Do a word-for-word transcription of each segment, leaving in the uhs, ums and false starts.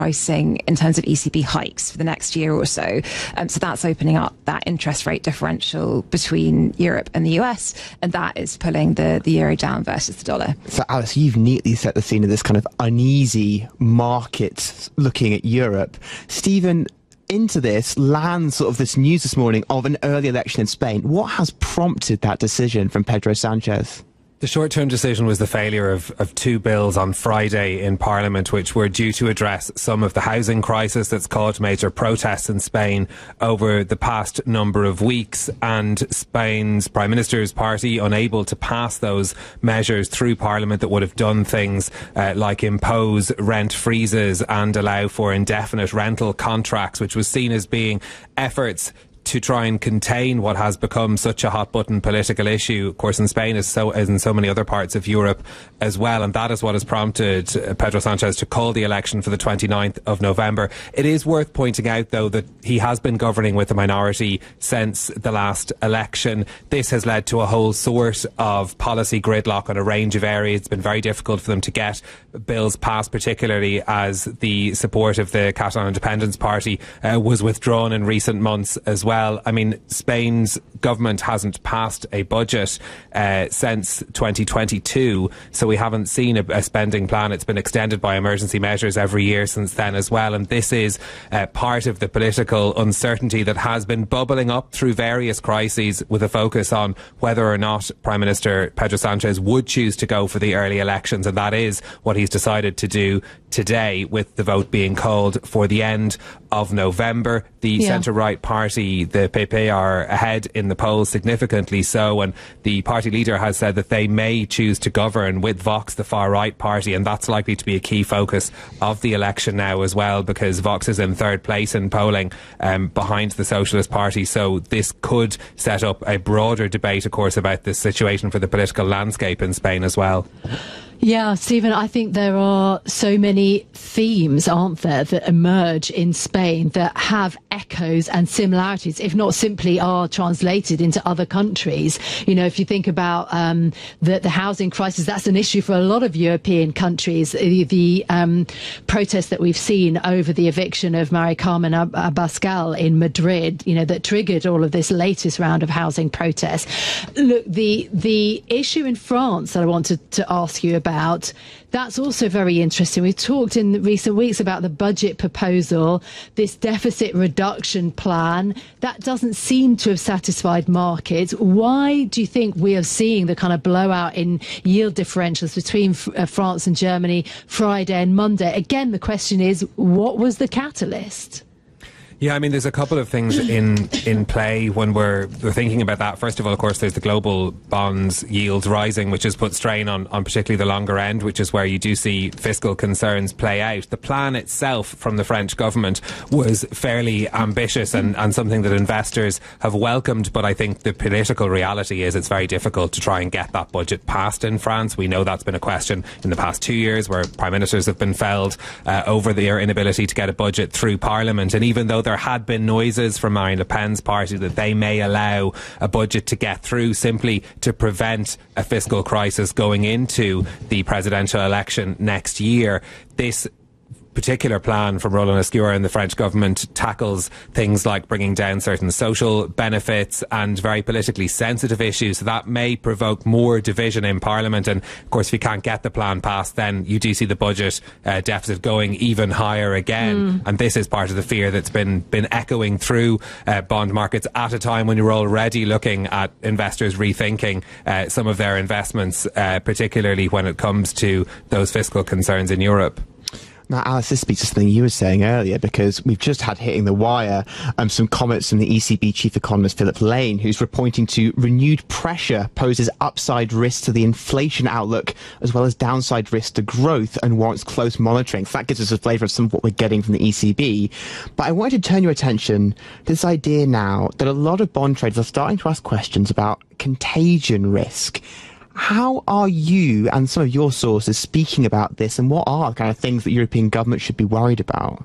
pricing in terms of E C B hikes for the next year or so. Um, so that's opening up that interest rate differential between Europe and the U S, and that is pulling the, the euro down versus the dollar. So, Alice, you've neatly set the scene of this kind of uneasy market looking at Europe. Stephen, into this lands sort of this news this morning of an early election in Spain. What has prompted that decision from Pedro Sanchez? The short-term decision was the failure of, of two bills on Friday in Parliament, which were due to address some of the housing crisis that's caused major protests in Spain over the past number of weeks, and Spain's Prime Minister's party unable to pass those measures through Parliament that would have done things uh, like impose rent freezes and allow for indefinite rental contracts, which was seen as being efforts to try and contain what has become such a hot-button political issue, of course, in Spain as, so, as in so many other parts of Europe as well. And that is what has prompted Pedro Sanchez to call the election for the twenty-ninth of November. It is worth pointing out, though, that he has been governing with a minority since the last election. This has led to a whole sort of policy gridlock on a range of areas. It's been very difficult for them to get bills passed, particularly as the support of the Catalan Independence Party uh, was withdrawn in recent months as well. Well, I mean, Spain's government hasn't passed a budget uh, since twenty twenty-two, so we haven't seen a, a spending plan. It's been extended by emergency measures every year since then as well, and this is uh, part of the political uncertainty that has been bubbling up through various crises, with a focus on whether or not Prime Minister Pedro Sanchez would choose to go for the early elections, and that is what he's decided to do today, with the vote being called for the end of November. The yeah. centre-right party, the P P, are ahead in the polls, significantly so, and the party leader has said that they may choose to govern with Vox, the far-right party, and that's likely to be a key focus of the election now as well, because Vox is in third place in polling um, behind the Socialist Party. So this could set up a broader debate, of course, about the situation for the political landscape in Spain as well. Yeah, Stephen, I think there are so many themes, aren't there, that emerge in Spain that have echoes and similarities, if not simply are translated into other countries. You know, if you think about um, the, the housing crisis, that's an issue for a lot of European countries. The, the um, protests that we've seen over the eviction of Mari Carmen Abascal in Madrid, you know, that triggered all of this latest round of housing protests. Look, the, the issue in France that I wanted to ask you about, About. That's also very interesting. We've talked in recent weeks about the budget proposal, this deficit reduction plan. That doesn't seem to have satisfied markets. Why do you think we are seeing the kind of blowout in yield differentials between uh, France and Germany Friday and Monday? Again, the question is, what was the catalyst? Yeah, I mean, there's a couple of things in in play when we're, we're thinking about that. First of all, of course, there's the global bonds yields rising, which has put strain on, on particularly the longer end, which is where you do see fiscal concerns play out. The plan itself from the French government was fairly ambitious and, and something that investors have welcomed, but I think the political reality is it's very difficult to try and get that budget passed in France. We know that's been a question in the past two years where prime ministers have been felled uh, over their inability to get a budget through Parliament, and even though there had been noises from Marine Le Pen's party that they may allow a budget to get through simply to prevent a fiscal crisis going into the presidential election next year, this particular plan from Roland Lescure and the French government tackles things like bringing down certain social benefits and very politically sensitive issues. So that may provoke more division in Parliament. And of course, if you can't get the plan passed, then you do see the budget uh, deficit going even higher again. Mm. And this is part of the fear that's been been echoing through uh, bond markets at a time when you're already looking at investors rethinking uh, some of their investments, uh, particularly when it comes to those fiscal concerns in Europe. Now, Alice, this speaks to something you were saying earlier, because we've just had hitting the wire um, some comments from the E C B chief economist Philip Lane, who's pointing to renewed pressure poses upside risk to the inflation outlook as well as downside risk to growth and warrants close monitoring. So that gives us a flavour of some of what we're getting from the E C B. But I wanted to turn your attention to this idea now that a lot of bond traders are starting to ask questions about contagion risk. How are you and some of your sources speaking about this, and what are the kind of things that European governments should be worried about?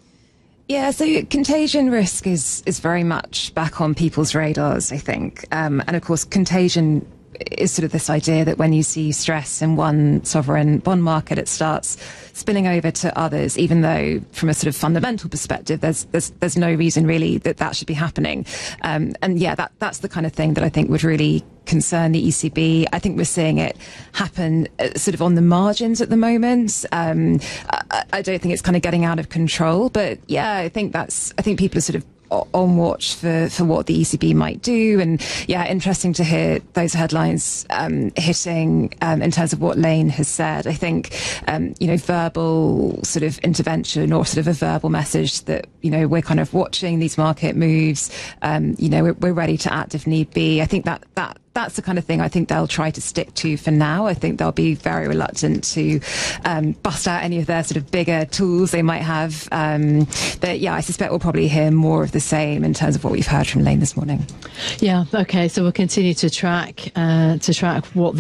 Yeah, so contagion risk is is very much back on people's radars, I think. Um, and of course, contagion is sort of this idea that when you see stress in one sovereign bond market, it starts spilling over to others, even though from a sort of fundamental perspective, there's there's, there's no reason really that that should be happening. Um, and yeah, that that's the kind of thing that I think would really concern the E C B. I think we're seeing it happen uh, sort of on the margins at the moment. Um, I, I don't think it's kind of getting out of control, but yeah, I think that's, I think people are sort of on watch for, for what the E C B might do. And yeah, interesting to hear those headlines um, hitting um, in terms of what Lane has said. I think, um, you know, verbal sort of intervention or sort of a verbal message that, you know, we're kind of watching these market moves, um, you know, we're, we're ready to act if need be. I think that, that, that's the kind of thing I think they'll try to stick to for now. I think they'll be very reluctant to um, bust out any of their sort of bigger tools they might have. Um, but yeah, I suspect we'll probably hear more of the same in terms of what we've heard from Lane this morning. Yeah, okay, so we'll continue to track uh, to track what